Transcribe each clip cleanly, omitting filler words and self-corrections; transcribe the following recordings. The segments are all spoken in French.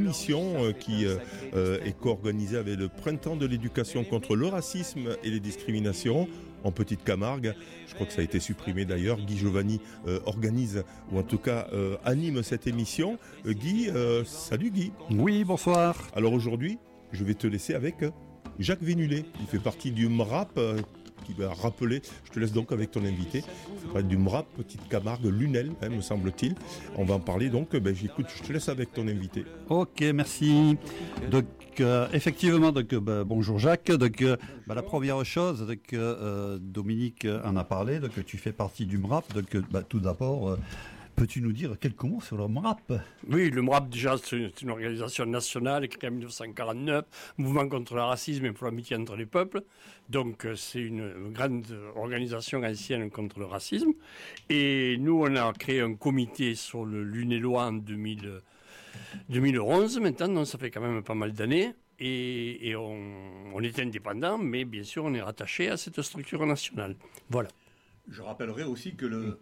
émission qui est co-organisée avec le Printemps de l'éducation contre le racisme et les discriminations en Petite Camargue. Je crois que ça a été supprimé d'ailleurs. Guy Giovanni organise, ou en tout cas anime cette émission. Guy, salut Guy. Oui, bonsoir. Alors aujourd'hui, je vais te laisser avec Jacques Vénulé. Il fait partie du MRAP qui va rappeler. Je te laisse donc avec ton invité. Ça va être du MRAP, Petite Camargue, Lunel, me semble-t-il. On va en parler donc. Écoute, je te laisse avec ton invité. Ok, merci. Donc, effectivement, bonjour Jacques. Donc, la première chose, Dominique en a parlé. Donc, tu fais partie du MRAP. Donc, tout d'abord, peux-tu nous dire quelques mots sur le MRAP ? Oui, le MRAP, déjà, c'est une organisation nationale créée en 1949, mouvement contre le racisme et pour l'amitié entre les peuples. Donc, c'est une grande organisation ancienne contre le racisme. Et nous, on a créé un comité sur le Lunélois en 2011 maintenant, donc ça fait quand même pas mal d'années. Et on est indépendant, mais bien sûr, on est rattaché à cette structure nationale. Voilà. Je rappellerai aussi que le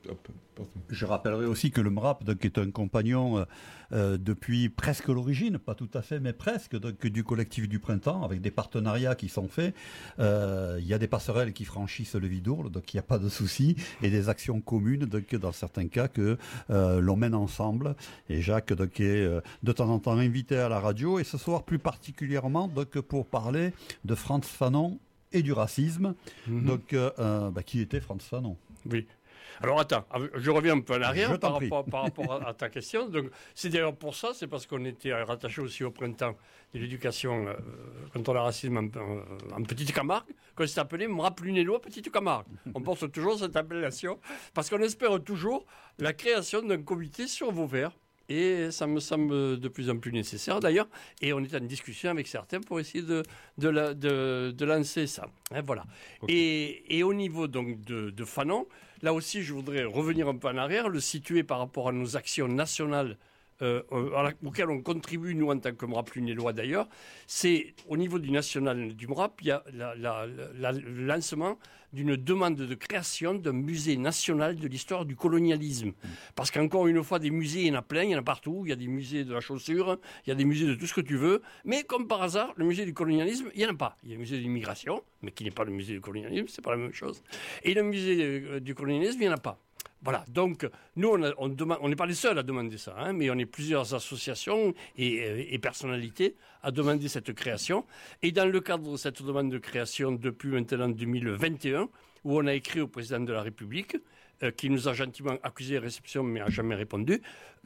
MRAP donc, est un compagnon depuis presque l'origine, pas tout à fait, mais presque, donc, du collectif du printemps, avec des partenariats qui sont faits. Il y a des passerelles qui franchissent le Vidourle, donc il n'y a pas de souci, et des actions communes, donc, dans certains cas, que l'on mène ensemble. Et Jacques donc, est de temps en temps invité à la radio, et ce soir plus particulièrement donc, pour parler de Frantz Fanon et du racisme. Donc, qui était Frantz Fanon ? Oui. Alors attends, je reviens un peu en arrière par rapport à ta question. Donc, c'est d'ailleurs pour ça, c'est parce qu'on était rattaché aussi au printemps de l'éducation contre le racisme en Petite Camargue, qu'on s'est appelé MRAP Lunélois Petite Camargue. On porte toujours cette appellation parce qu'on espère toujours la création d'un comité sur Vauvert. Et ça me semble de plus en plus nécessaire d'ailleurs. Et on est en discussion avec certains pour essayer de lancer ça. Hein, voilà. Okay. Et au niveau donc de Fanon, là aussi je voudrais revenir un peu en arrière, le situer par rapport à nos actions nationales auxquelles on contribue, nous, en tant que MRAP Lunélois d'ailleurs. C'est au niveau du national du MRAP, il y a le lancement d'une demande de création d'un musée national de l'histoire du colonialisme. Parce qu'encore une fois, des musées, il y en a plein, il y en a partout. Il y a des musées de la chaussure, il y a des musées de tout ce que tu veux. Mais comme par hasard, le musée du colonialisme, il n'y en a pas. Il y a le musée de l'immigration, mais qui n'est pas le musée du colonialisme, c'est pas la même chose. Et le musée du colonialisme, il n'y en a pas. Voilà, donc nous on n'est pas les seuls à demander ça, hein, mais on est plusieurs associations et personnalités à demander cette création. Et dans le cadre de cette demande de création depuis maintenant 2021, où on a écrit au président de la République, qui nous a gentiment accusé de réception mais n'a jamais répondu,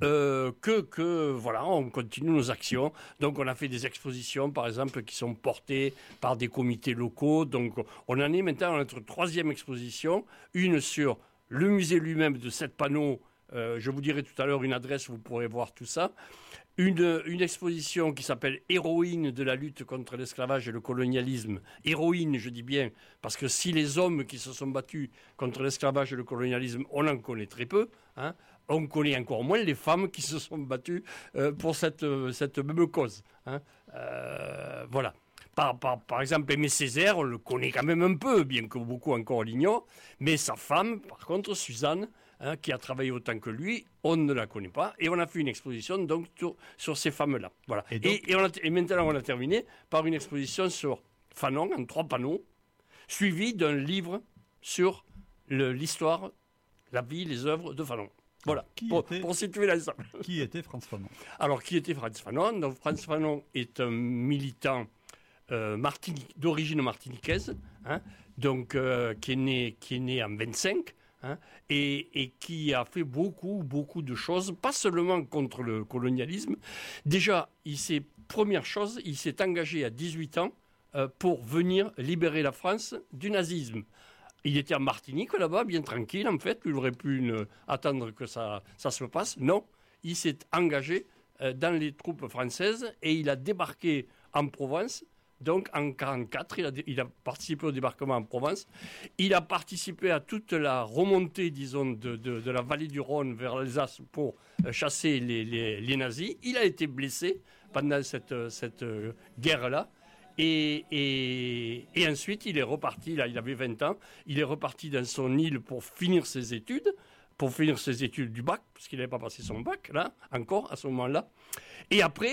voilà, on continue nos actions. Donc on a fait des expositions par exemple qui sont portées par des comités locaux. Donc on en est maintenant à notre 3e exposition, une sur le musée lui-même de 7 panneaux, je vous dirai tout à l'heure une adresse où vous pourrez voir tout ça. Une exposition qui s'appelle « Héroïne de la lutte contre l'esclavage et le colonialisme ». Héroïne, je dis bien, parce que si les hommes qui se sont battus contre l'esclavage et le colonialisme, on en connaît très peu, hein, on connaît encore moins les femmes qui se sont battues pour cette même cause. Hein. Voilà. Par exemple, Aimé Césaire, on le connaît quand même un peu, bien que beaucoup encore l'ignorent, mais sa femme, par contre, Suzanne, hein, qui a travaillé autant que lui, on ne la connaît pas, et on a fait une exposition donc sur ces femmes-là. Voilà. Et maintenant, on a terminé par une exposition sur Fanon, en 3 panneaux, suivi d'un livre sur l'histoire, la vie, les œuvres de Fanon. Voilà, pour situer l'ensemble. Qui était Frantz Fanon ? Alors, qui était Frantz Fanon ? Donc, Frantz Fanon est un militant d'origine martiniquaise, hein, donc qui est né en 25, hein, et qui a fait beaucoup de choses, pas seulement contre le colonialisme. Déjà, première chose, il s'est engagé à 18 ans pour venir libérer la France du nazisme. Il était en Martinique là-bas, bien tranquille en fait, il aurait pu attendre que ça se passe. Non, il s'est engagé dans les troupes françaises et il a débarqué en Provence. Donc en 1944, il a participé au débarquement en Provence. Il a participé à toute la remontée, disons, de la vallée du Rhône vers l'Alsace pour chasser les nazis. Il a été blessé pendant cette guerre-là. Et ensuite, il est reparti, là, il avait 20 ans, il est reparti dans son île pour finir ses études du bac, parce qu'il n'avait pas passé son bac, là, encore, à ce moment-là. Et après,